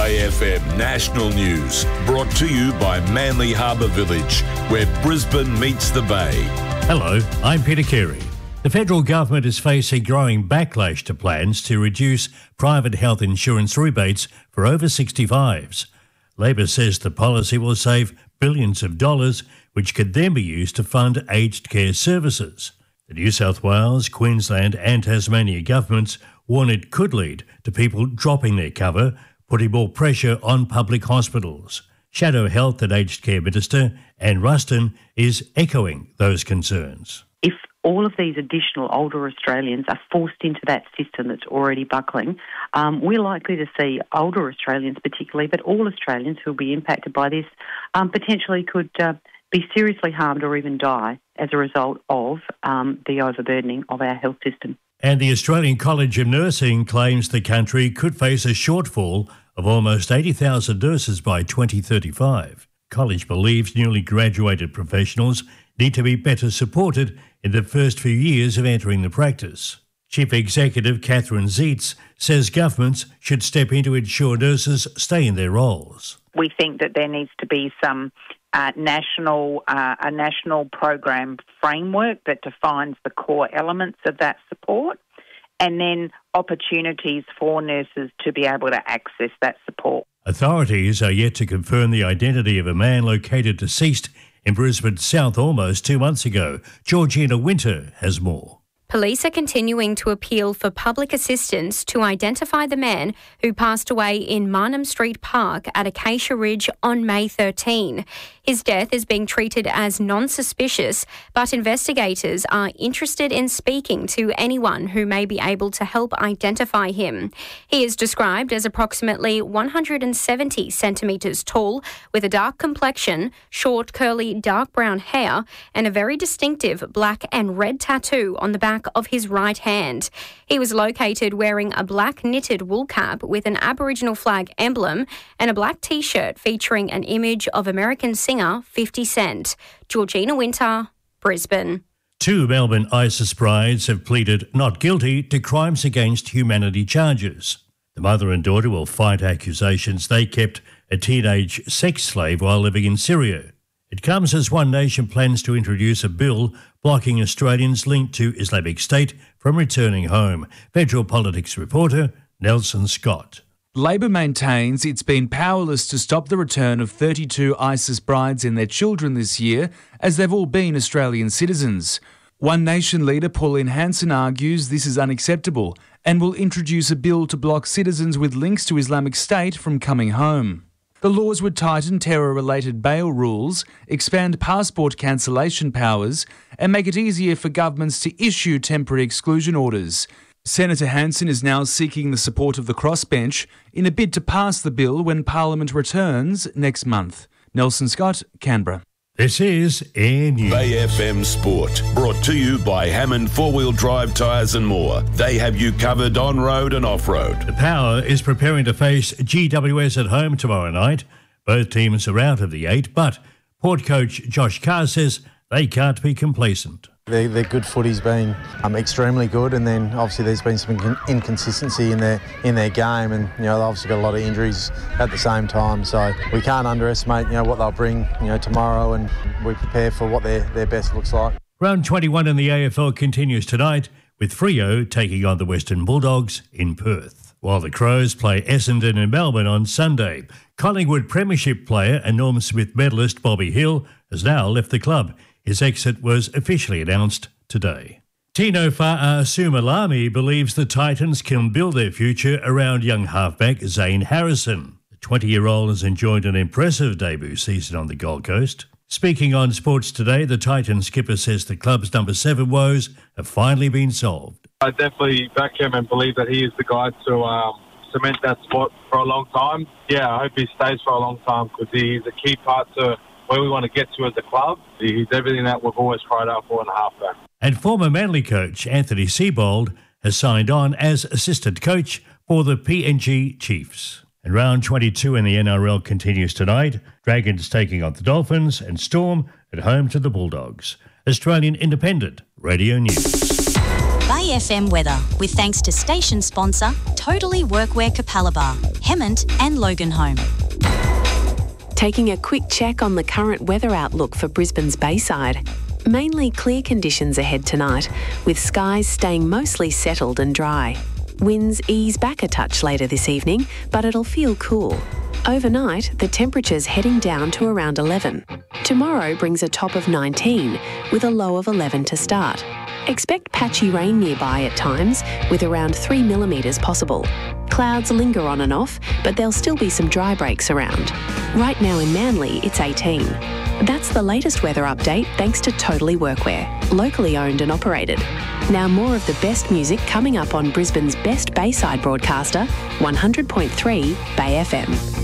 Bay FM National News, brought to you by Manly Harbour Village, where Brisbane meets the Bay. Hello, I'm Peter Carey. The federal government is facing growing backlash to plans to reduce private health insurance rebates for over 65s. Labor says the policy will save billions of dollars, which could then be used to fund aged care services. The New South Wales, Queensland and Tasmania governments warn it could lead to people dropping their cover, putting more pressure on public hospitals. Shadow Health and Aged Care Minister Anne Ruston is echoing those concerns. If all of these additional older Australians are forced into that system that's already buckling, we're likely to see older Australians particularly, but all Australians who will be impacted by this potentially could be seriously harmed or even die as a result of the overburdening of our health system. And the Australian College of Nursing claims the country could face a shortfall of almost 80,000 nurses by 2035. College believes newly graduated professionals need to be better supported in the first few years of entering the practice. Chief Executive Catherine Zeitz says governments should step in to ensure nurses stay in their roles. We think that there needs to be some a national program framework that defines the core elements of that support, and then opportunities for nurses to be able to access that support. Authorities are yet to confirm the identity of a man located deceased in Brisbane South almost 2 months ago. Georgina Winter has more. Police are continuing to appeal for public assistance to identify the man who passed away in Marnham Street Park at Acacia Ridge on May 13. His death is being treated as non-suspicious, but investigators are interested in speaking to anyone who may be able to help identify him. He is described as approximately 170 centimetres tall, with a dark complexion, short, curly, dark brown hair, and a very distinctive black and red tattoo on the back of his right hand. He was located wearing a black knitted wool cap with an Aboriginal flag emblem and a black T-shirt featuring an image of American singer 50 Cent. Georgina Winter, Brisbane. 2 Melbourne ISIS brides have pleaded not guilty to crimes against humanity charges. The mother and daughter will fight accusations they kept a teenage sex slave while living in Syria. It comes as One Nation plans to introduce a bill blocking Australians linked to Islamic State from returning home. Federal Politics reporter Nelson Scott. Labor maintains it's been powerless to stop the return of 32 ISIS brides and their children this year, as they've all been Australian citizens. One Nation leader Pauline Hanson argues this is unacceptable and will introduce a bill to block citizens with links to Islamic State from coming home. The laws would tighten terror-related bail rules, expand passport cancellation powers, and make it easier for governments to issue temporary exclusion orders. Senator Hanson is now seeking the support of the crossbench in a bid to pass the bill when Parliament returns next month. Nelson Scott, Canberra. This is Air News. Bay FM Sport, brought to you by Hammond 4-Wheel Drive Tyres and more. They have you covered on-road and off-road. The Power is preparing to face GWS at home tomorrow night. Both teams are out of the 8, but Port coach Josh Carr says they can't be complacent. Their good footy's been extremely good, and then obviously there's been some inconsistency in their game, and they've obviously got a lot of injuries at the same time. So we can't underestimate what they'll bring tomorrow, and we prepare for what their best looks like. Round 21 in the AFL continues tonight, with Freo taking on the Western Bulldogs in Perth, while the Crows play Essendon in Melbourne on Sunday. Collingwood Premiership player and Norm Smith medalist Bobby Hill has now left the club. His exit was officially announced today. Tino Fa'asuamaleaui believes the Titans can build their future around young halfback Zane Harrison. The 20-year-old has enjoyed an impressive debut season on the Gold Coast. Speaking on Sports Today, the Titans skipper says the club's number 7 woes have finally been solved. I definitely back him and believe that he is the guy to cement that spot for a long time. Yeah, I hope he stays for a long time because he's a key part to where we want to get to as a club. He's everything that we've always cried out for in a halfback. And former Manly coach Anthony Seibold has signed on as assistant coach for the PNG Chiefs. And round 22 in the NRL continues tonight. Dragons taking on the Dolphins and Storm at home to the Bulldogs. Australian Independent Radio News. Bay Bay FM weather, with thanks to station sponsor Totally Workwear Capalaba, Hemmant and Loganholme. Taking a quick check on the current weather outlook for Brisbane's Bayside. Mainly clear conditions ahead tonight, with skies staying mostly settled and dry. Winds ease back a touch later this evening, but it'll feel cool. Overnight, the temperature's heading down to around 11. Tomorrow brings a top of 19, with a low of 11 to start. Expect patchy rain nearby at times, with around 3 millimetres possible. Clouds linger on and off, but there'll still be some dry breaks around. Right now in Manly, it's 18. That's the latest weather update thanks to Totally Workwear, locally owned and operated. Now more of the best music coming up on Brisbane's best Bayside broadcaster, 100.3 Bay FM.